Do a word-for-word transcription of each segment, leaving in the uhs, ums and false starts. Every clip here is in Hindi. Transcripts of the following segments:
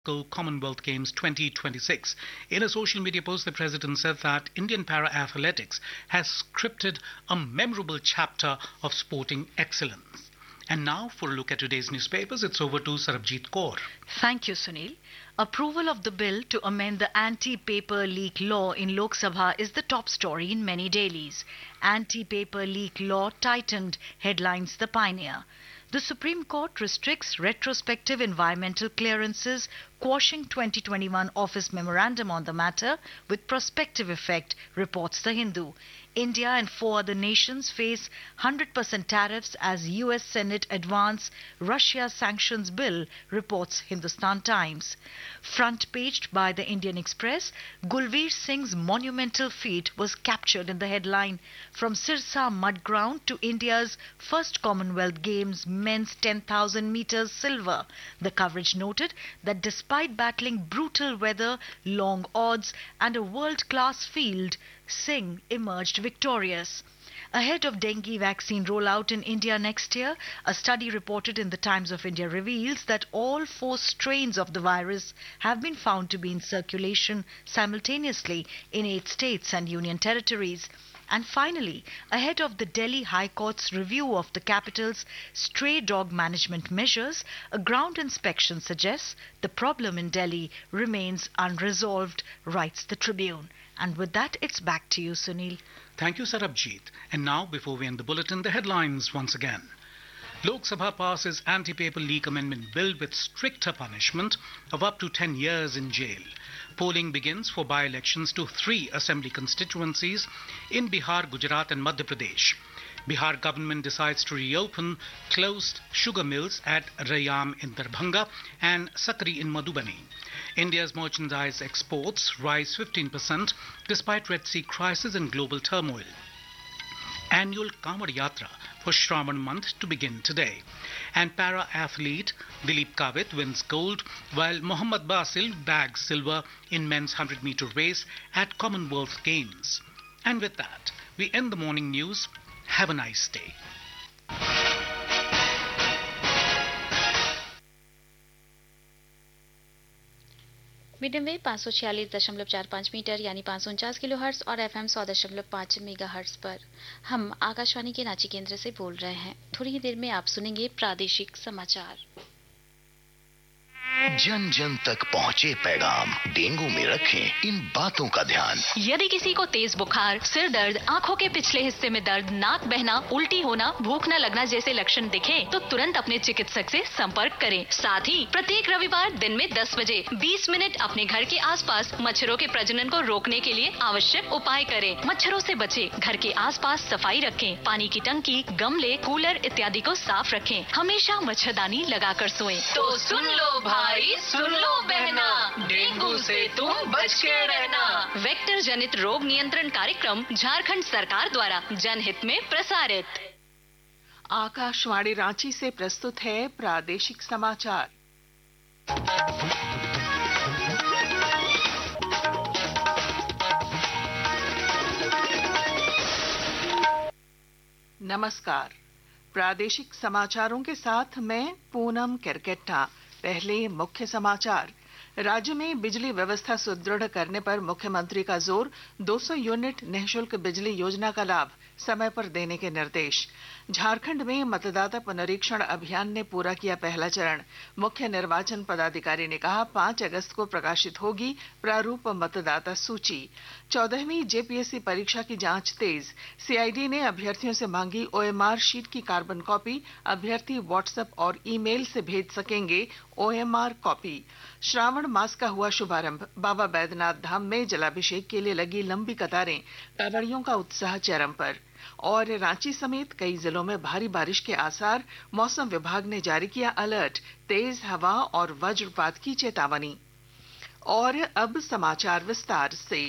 Glasgow Commonwealth Games twenty twenty-six. In a social media post, the president said that Indian para-athletics has scripted a memorable chapter of sporting excellence. And now, for a look at today's newspapers, it's over to Sarabjit Kaur. Thank you, Sunil. Approval of the bill to amend the anti-paper leak law in Lok Sabha is the top story in many dailies. Anti-paper leak law tightened, headlines The Pioneer. The Supreme Court restricts retrospective environmental clearances, quashing twenty twenty-one office memorandum on the matter with prospective effect, reports The Hindu. India and four other nations face one hundred percent tariffs as U S Senate advance Russia sanctions bill, reports Hindustan Times. Front paged by the Indian Express, Gulveer Singh's monumental feat was captured in the headline. From Sirsa mud ground to India's first Commonwealth Games men's ten thousand meters silver. The coverage noted that despite battling brutal weather, long odds and a world-class field, Singh emerged victorious. Ahead of dengue vaccine rollout in India next year, a study reported in the Times of India reveals that all four strains of the virus have been found to be in circulation simultaneously in eight states and union territories. And finally, ahead of the Delhi High Court's review of the capital's stray dog management measures, a ground inspection suggests the problem in Delhi remains unresolved, writes the Tribune. And with that, it's back to you, Sunil. Thank you, Sarabjit. And now, before we end the bulletin, the headlines once again. Lok Sabha passes anti-paper leak amendment bill with stricter punishment of up to ten years in jail. Polling begins for by-elections to three assembly constituencies in Bihar, Gujarat and Madhya Pradesh. Bihar government decides to reopen closed sugar mills at Rayam in Darbhanga and Sakri in Madhubani. India's merchandise exports rise fifteen percent despite Red Sea crisis and global turmoil. Annual Kamar Yatra for Shravan month to begin today. And para-athlete Dilip Kavit wins gold while Mohammad Basil bags silver in men's one hundred meter race at Commonwealth Games. And with that, we end the morning news. Have a nice day. Medium wave पाँच सौ छियालीस दशमलव चार पाँच मीटर यानी पाँच सौ उनचास किलो हर्ट्ज और एफएम सौ दशमलव पाँच मेगा हर्ट्ज पर हम आकाशवाणी के रांची केंद्र से बोल रहे हैं। थोड़ी ही देर में आप सुनेंगे प्रादेशिक समाचार। जन जन तक पहुँचे पैगाम, डेंगू में रखें इन बातों का ध्यान। यदि किसी को तेज बुखार, सिर दर्द, आंखों के पिछले हिस्से में दर्द, नाक बहना, उल्टी होना, भूख न लगना जैसे लक्षण दिखे तो तुरंत अपने चिकित्सक से संपर्क करें। साथ ही प्रत्येक रविवार दिन में दस बजे बीस मिनट अपने घर के आसपास मच्छरों के प्रजनन को रोकने के लिए आवश्यक उपाय करें। मच्छरों से बचे, घर के आसपास सफाई रखें, पानी की टंकी, गमले, कूलर इत्यादि को साफ रखें। हमेशा मच्छरदानी लगाकर सोएं। तो सुन लो भाई, सुन लो बहना, डेंगू से तुम बच के रहना। वेक्टर जनित रोग नियंत्रण कार्यक्रम झारखंड सरकार द्वारा जनहित में प्रसारित। आकाशवाणी रांची से प्रस्तुत है प्रादेशिक समाचार। नमस्कार, प्रादेशिक समाचारों के साथ मैं पूनम केरकेट्टा। पहले मुख्य समाचार। राज्य में बिजली व्यवस्था सुदृढ़ करने पर मुख्यमंत्री का जोर, दो सौ यूनिट निःशुल्क बिजली योजना का लाभ समय पर देने के निर्देश। झारखंड में मतदाता पुनरीक्षण अभियान ने पूरा किया पहला चरण। मुख्य निर्वाचन पदाधिकारी ने कहा पाँच अगस्त को प्रकाशित होगी प्रारूप मतदाता सूची। चौदहवीं जेपीएससी परीक्षा की जांच तेज। सीआईडी ने अभ्यर्थियों से मांगी ओएमआर शीट की कार्बन कॉपी। अभ्यर्थी व्हाट्सएप और ईमेल से भेज सकेंगे ओएमआर कॉपी। श्रावण मास का हुआ शुभारंभ। बाबा बैद्यनाथ धाम में जलाभिषेक के लिए लगी लंबी कतारें, कांवड़ियों का उत्साह चरम पर। और रांची समेत कई जिलों में भारी बारिश के आसार। मौसम विभाग ने जारी किया अलर्ट, तेज हवा और वज्रपात की चेतावनी। और अब समाचार विस्तार से।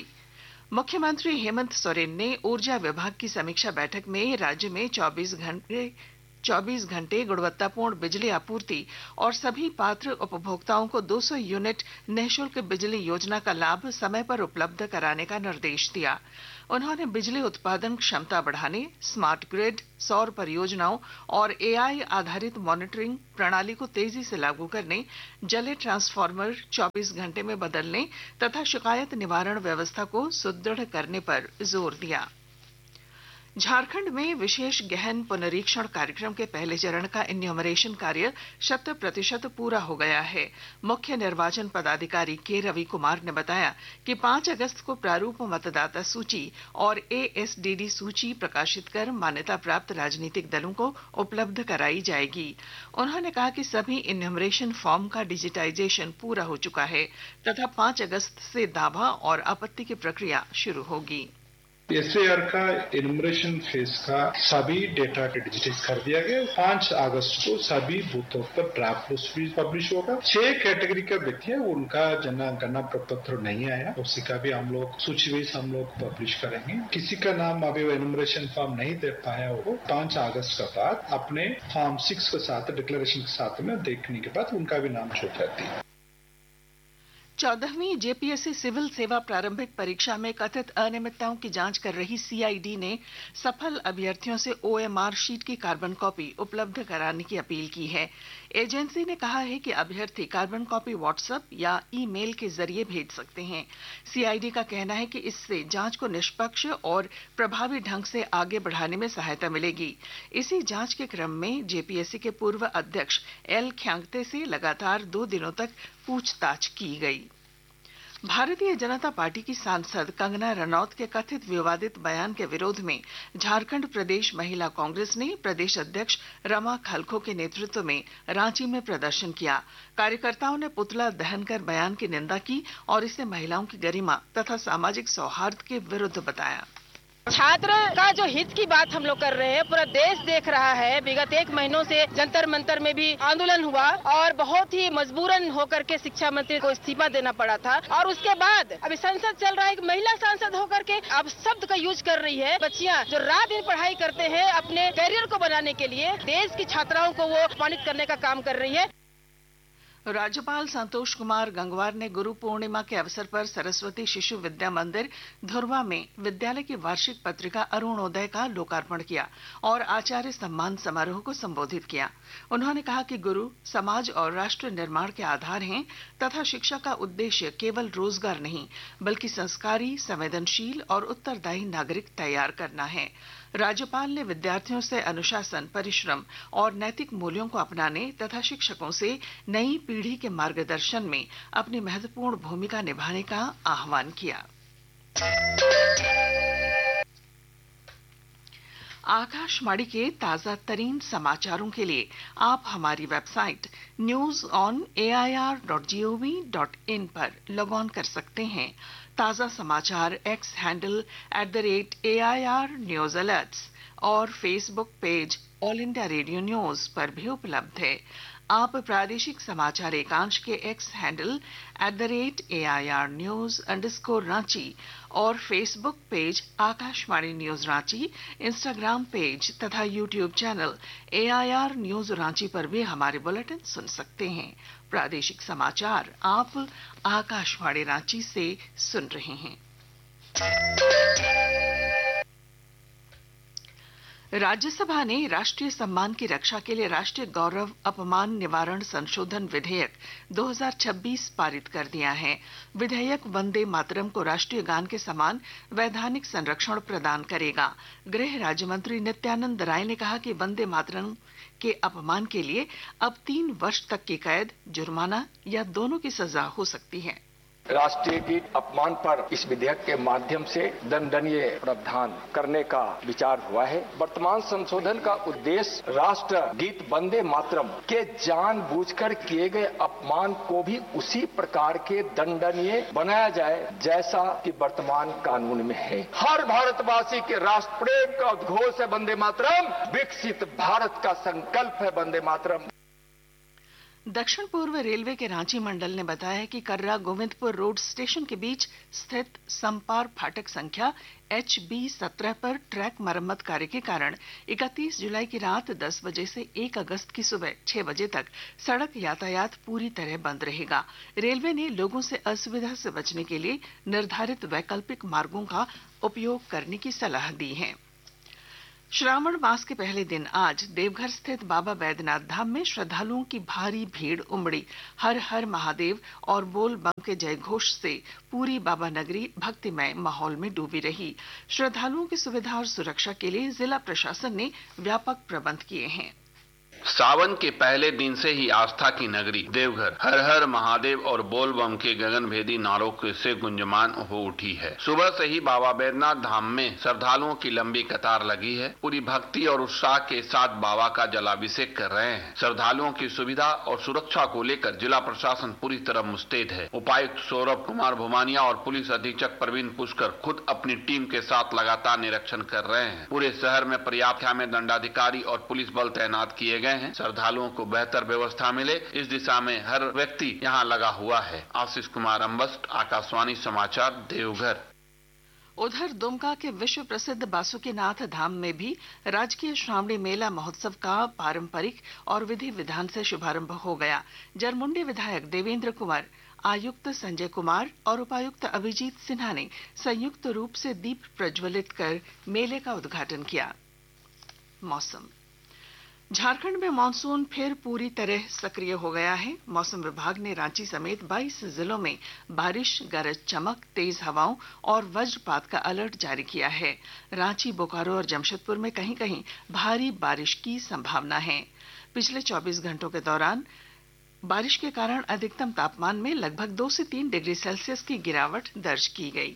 मुख्यमंत्री हेमंत सोरेन ने ऊर्जा विभाग की समीक्षा बैठक में राज्य में चौबीस घंटे चौबीस घंटे गुणवत्तापूर्ण बिजली आपूर्ति और सभी पात्र उपभोक्ताओं को दो सौ यूनिट निःशुल्क बिजली योजना का लाभ समय पर उपलब्ध कराने का निर्देश दिया। उन्होंने बिजली उत्पादन क्षमता बढ़ाने, स्मार्ट ग्रिड, सौर परियोजनाओं और एआई आधारित मॉनिटरिंग प्रणाली को तेजी से लागू करने, जले ट्रांसफार्मर चौबीस घंटे में बदलने तथा शिकायत निवारण व्यवस्था को सुदृढ़ करने पर जोर दिया। झारखंड में विशेष गहन पुनरीक्षण कार्यक्रम के पहले चरण का इन्यूमरेशन कार्य शत प्रतिशत पूरा हो गया है। मुख्य निर्वाचन पदाधिकारी के रवि कुमार ने बताया कि पांच अगस्त को प्रारूप मतदाता सूची और एएसडीडी सूची प्रकाशित कर मान्यता प्राप्त राजनीतिक दलों को उपलब्ध कराई जाएगी। उन्होंने कहा कि सभी इन्यूमरेशन फॉर्म का डिजिटाइजेशन पूरा हो चुका है तथा पांच अगस्त से दावा और आपत्ति की प्रक्रिया शुरू होगी। एसएआर का इन्यूमरेशन फेज का सभी डेटा के डिजिटाइज कर दिया गया। पांच अगस्त को सभी बूथों पर ड्राफ्ट लिस्ट भी पब्लिश होगा। छह कैटेगरी का व्यक्ति है, उनका जनगणना प्रपत्र नहीं आया, उसी का भी हम लोग सूची वाइज हम लोग पब्लिश करेंगे। किसी का नाम अभी इन्यूमरेशन फॉर्म नहीं दे पाया हो, पांच अगस्त के बाद अपने फॉर्म सिक्स के साथ डिक्लेरेशन के साथ में देखने के बाद उनका भी नाम छूट जाती है। चौदहवीं जेपीएससी सिविल सेवा प्रारंभिक परीक्षा में कथित अनियमितताओं की जांच कर रही सीआईडी ने सफल अभ्यर्थियों से ओएमआर शीट की कार्बन कॉपी उपलब्ध कराने की अपील की है। एजेंसी ने कहा है कि अभ्यर्थी कार्बन कॉपी व्हाट्सएप या ईमेल के जरिए भेज सकते हैं। सीआईडी का कहना है कि इससे जांच को निष्पक्ष और प्रभावी ढंग से आगे बढ़ाने में सहायता मिलेगी। इसी जांच के क्रम में जेपीएससी के पूर्व अध्यक्ष एल ख्यांगते से लगातार दो दिनों तक पूछताछ की गई। भारतीय जनता पार्टी की सांसद कंगना रनौत के कथित विवादित बयान के विरोध में झारखंड प्रदेश महिला कांग्रेस ने प्रदेश अध्यक्ष रमा खलखो के नेतृत्व में रांची में प्रदर्शन किया। कार्यकर्ताओं ने पुतला दहन कर बयान की निंदा की और इसे महिलाओं की गरिमा तथा सामाजिक सौहार्द के विरुद्ध बताया। छात्र का जो हित की बात हम लोग कर रहे हैं, पूरा देश देख रहा है। विगत एक महीनों से जंतर मंतर में भी आंदोलन हुआ और बहुत ही मजबूरन होकर के शिक्षा मंत्री को इस्तीफा देना पड़ा था और उसके बाद अभी संसद चल रहा है। एक महिला सांसद होकर के अब शब्द का यूज कर रही है। बच्चियां जो रात दिन पढ़ाई करते हैं अपने करियर को बनाने के लिए, देश की छात्राओं को वो अपमानित करने का काम कर रही है। राज्यपाल संतोष कुमार गंगवार ने गुरु पूर्णिमा के अवसर पर सरस्वती शिशु विद्या मंदिर धुरवा में विद्यालय की वार्षिक पत्रिका अरुणोदय का लोकार्पण किया और आचार्य सम्मान समारोह को संबोधित किया। उन्होंने कहा कि गुरु समाज और राष्ट्र निर्माण के आधार हैं तथा शिक्षा का उद्देश्य केवल रोजगार नहीं बल्कि संस्कारी, संवेदनशील और उत्तरदायी नागरिक तैयार करना है। राज्यपाल ने विद्यार्थियों से अनुशासन, परिश्रम और नैतिक मूल्यों को अपनाने तथा शिक्षकों से नई पीढ़ी के मार्गदर्शन में अपनी महत्वपूर्ण भूमिका निभाने का आह्वान किया। आकाशवाणी के ताजा तरीन समाचारों के लिए आप हमारी website news on A I R dot G O V dot in पर लॉग ऑन कर सकते हैं। ताजा समाचार x handle at the rate A I R news alerts और Facebook page all India radio news पर भी उपलब्ध है। आप प्रादेशिक समाचार एकांश के x handle at the rate A I R news underscore Ranchi और Facebook page Akashvani news Ranchi, Instagram page तथा YouTube channel A I R news Ranchi पर भी हमारे बुलेटिन सुन सकते हैं। प्रादेशिक समाचार आप आकाशवाणी रांची से सुन रहे हैं। राज्यसभा ने राष्ट्रीय सम्मान की रक्षा के लिए राष्ट्रीय गौरव अपमान निवारण संशोधन विधेयक दो हज़ार छब्बीस पारित कर दिया है। विधेयक वंदे मातरम को राष्ट्रीय गान के समान वैधानिक संरक्षण प्रदान करेगा। गृह राज्य मंत्री नित्यानंद राय ने कहा कि वंदे मातरम के अपमान के लिए अब तीन वर्ष तक की कैद, जुर्माना या दोनों की सजा हो सकती है। राष्ट्रीय गीत अपमान पर इस विधेयक के माध्यम से दंडनीय प्रावधान करने का विचार हुआ है। वर्तमान संशोधन का उद्देश्य राष्ट्र गीत वंदे मातरम के जानबूझकर किए गए अपमान को भी उसी प्रकार के दंडनीय बनाया जाए जैसा कि वर्तमान कानून में है। हर भारतवासी के राष्ट्र प्रेम का उद्घोष है वंदे मातरम, विकसित भारत का संकल्प है वंदे मातरम। दक्षिण पूर्व रेलवे के रांची मंडल ने बताया कि कर्रा गोविंदपुर रोड स्टेशन के बीच स्थित संपार फाटक संख्या एच बी सत्रह पर ट्रैक मरम्मत कार्य के कारण इकतीस जुलाई की रात दस बजे से एक अगस्त की सुबह छह बजे तक सड़क यातायात पूरी तरह बंद रहेगा। रेलवे ने लोगों से असुविधा से बचने के लिए निर्धारित वैकल्पिक मार्गों का उपयोग करने की सलाह दी है। श्रावण मास के पहले दिन आज देवघर स्थित बाबा बैद्यनाथ धाम में श्रद्धालुओं की भारी भीड़ उमड़ी। हर हर महादेव और बोल बम के जय घोष से पूरी बाबा नगरी भक्तिमय माहौल में डूबी रही। श्रद्धालुओं की सुविधा और सुरक्षा के लिए जिला प्रशासन ने व्यापक प्रबंध किए हैं। सावन के पहले दिन से ही आस्था की नगरी देवघर हर हर महादेव और बोल बम के गगनभेदी नारों से गुंजमान हो उठी है। सुबह से ही बाबा बैद्यनाथ धाम में श्रद्धालुओं की लंबी कतार लगी है। पूरी भक्ति और उत्साह के साथ बाबा का जलाभिषेक कर रहे हैं। श्रद्धालुओं की सुविधा और सुरक्षा को लेकर जिला प्रशासन पूरी तरह मुस्तैद है। उपायुक्त सौरभ कुमार भुमानिया और पुलिस अधीक्षक प्रवीण पुष्कर खुद अपनी टीम के साथ लगातार निरीक्षण कर रहे हैं। पूरे शहर में पर्याप्त संख्या में दंडाधिकारी और पुलिस बल तैनात किए गए हैं। श्रद्धालुओं को बेहतर व्यवस्था मिले इस दिशा में हर व्यक्ति यहां लगा हुआ है। आशीष कुमार अम्बस्ट, आकाशवाणी समाचार, देवघर। उधर दुमका के विश्व प्रसिद्ध बासुकीनाथ धाम में भी राजकीय श्रावणी मेला महोत्सव का पारंपरिक और विधि विधान से शुभारंभ हो गया। जरमुंडी विधायक देवेंद्र कुमार, आयुक्त संजय कुमार और उपायुक्त अभिजीत सिन्हा ने संयुक्त रूप से दीप प्रज्वलित कर मेले का उद्घाटन किया। मौसम। झारखंड में मानसून फिर पूरी तरह सक्रिय हो गया है। मौसम विभाग ने रांची समेत बाईस जिलों में बारिश, गरज चमक, तेज हवाओं और वज्रपात का अलर्ट जारी किया है। रांची, बोकारो और जमशेदपुर में कहीं कहीं भारी बारिश की संभावना है। पिछले चौबीस घंटों के दौरान बारिश के कारण अधिकतम तापमान में लगभग दो से तीन डिग्री सेल्सियस की गिरावट दर्ज की गई।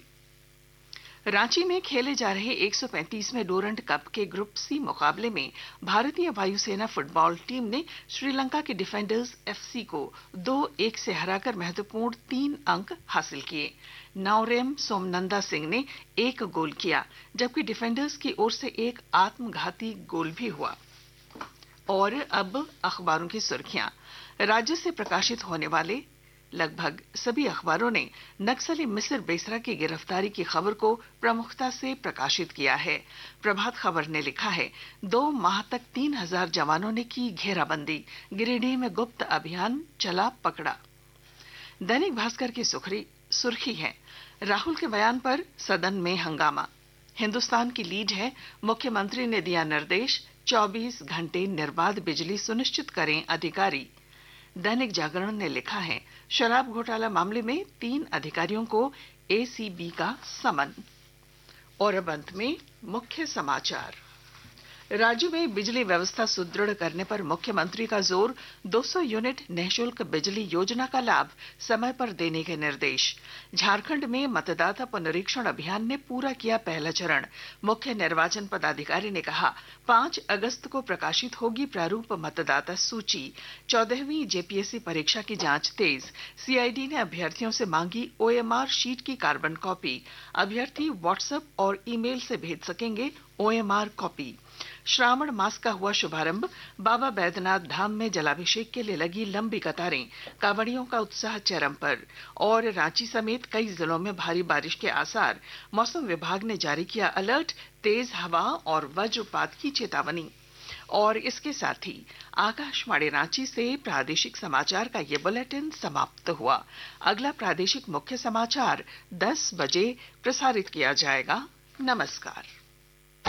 रांची में खेले जा रहे एक सौ पैंतीसवें डोरंड कप के ग्रुप सी मुकाबले में भारतीय वायुसेना फुटबॉल टीम ने श्रीलंका के डिफेंडर्स एफसी को दो एक से हराकर महत्वपूर्ण तीन अंक हासिल किए। नवरेम सोमनंदा सिंह ने एक गोल किया, जबकि डिफेंडर्स की ओर से एक आत्मघाती गोल भी हुआ। और अब अखबारों की सुर्खियां। राज्य से प्रकाशित होने वाले लगभग सभी अखबारों ने नक्सली मिसिर बेसरा की गिरफ्तारी की खबर को प्रमुखता से प्रकाशित किया है। प्रभात खबर ने लिखा है, दो माह तक तीन हजार जवानों ने की घेराबंदी, गिरिडीह में गुप्त अभियान चला, पकड़ा। दैनिक भास्कर की सुर्खी है, राहुल के बयान पर सदन में हंगामा। हिंदुस्तान की लीड है, मुख्यमंत्री ने दिया निर्देश, चौबीस घंटे निर्बाध बिजली सुनिश्चित करें अधिकारी। दैनिक जागरण ने लिखा है, शराब घोटाला मामले में तीन अधिकारियों को एसीबी का समन। और अब अंत में मुख्य समाचार। राज्य में बिजली व्यवस्था सुदृढ़ करने पर मुख्यमंत्री का जोर, दो सौ यूनिट निःशुल्क बिजली योजना का लाभ समय पर देने के निर्देश। झारखंड में मतदाता पुनरीक्षण अभियान ने पूरा किया पहला चरण। मुख्य निर्वाचन पदाधिकारी ने कहा, पांच अगस्त को प्रकाशित होगी प्रारूप मतदाता सूची। चौदहवीं जेपीएससी परीक्षा की जांच तेज। सीआईडी ने अभ्यर्थियों से मांगी ओएमआर शीट की कार्बन कॉपी। अभ्यर्थी व्हाट्सएप और ईमेल से भेज सकेंगे ओएमआर कॉपी। श्रावण मास का हुआ शुभारंभ। बाबा बैद्यनाथ धाम में जलाभिषेक के लिए लगी लंबी कतारें, कांवड़ियों का उत्साह चरम पर। और रांची समेत कई जिलों में भारी बारिश के आसार। मौसम विभाग ने जारी किया अलर्ट, तेज हवा और वज्रपात की चेतावनी। और इसके साथ ही आकाशवाणी रांची से प्रादेशिक समाचार का ये बुलेटिन समाप्त हुआ। अगला प्रादेशिक मुख्य समाचार दस बजे प्रसारित किया जाएगा। नमस्कार।